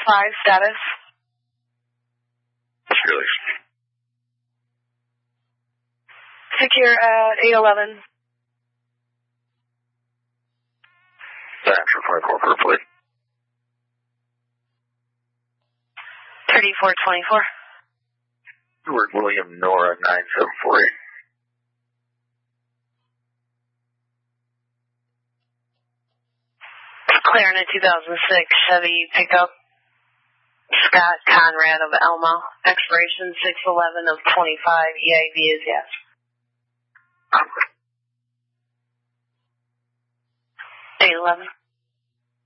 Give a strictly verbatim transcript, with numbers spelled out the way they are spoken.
five, status. Steelers. Take care at eight eleven. Thanks for twenty-four for plate. thirty-four twenty-four. Edward William Nora nine seven four eight. Clearing a two thousand six Chevy pickup. Scott Conrad of Elma. Expiration six eleven of twenty-five. E I V is yes. eight eleven.